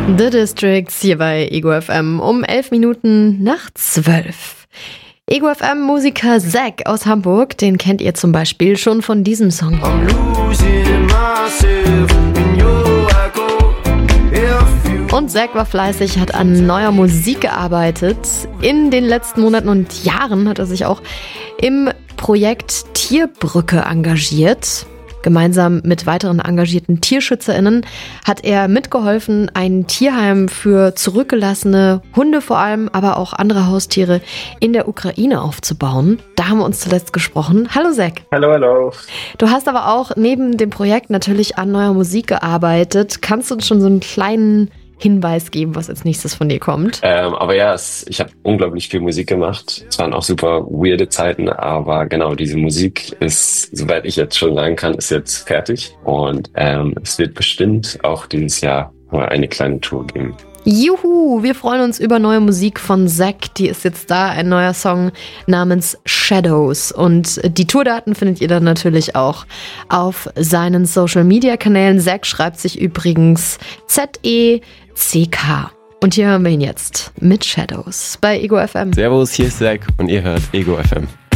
The Districts hier bei Ego FM um 11 Minuten nach 12. Ego FM Musiker Zack aus Hamburg, den kennt ihr zum Beispiel schon von diesem Song. Und Zack war fleißig, hat an neuer Musik gearbeitet. In den letzten Monaten und Jahren hat er sich auch im Projekt Tierbrücke engagiert. Gemeinsam mit weiteren engagierten TierschützerInnen hat er mitgeholfen, ein Tierheim für zurückgelassene Hunde vor allem, aber auch andere Haustiere in der Ukraine aufzubauen. Da haben wir uns zuletzt gesprochen. Hallo Zack. Hallo. Du hast aber auch neben dem Projekt natürlich an neuer Musik gearbeitet. Kannst du uns schon so einen kleinen Hinweis geben, was als nächstes von dir kommt? Aber ja, ich habe unglaublich viel Musik gemacht. Es waren auch super weirde Zeiten, aber genau, diese Musik ist, soweit ich jetzt schon sagen kann, ist jetzt fertig. Und es wird bestimmt auch dieses Jahr mal eine kleine Tour geben. Juhu, wir freuen uns über neue Musik von Zack. Die ist jetzt da, ein neuer Song namens Shadows. Und die Tourdaten findet ihr dann natürlich auch auf seinen Social-Media-Kanälen. Zack schreibt sich übrigens ZECK. Und hier hören wir ihn jetzt mit Shadows bei Ego FM. Servus, hier ist Zack und ihr hört Ego FM.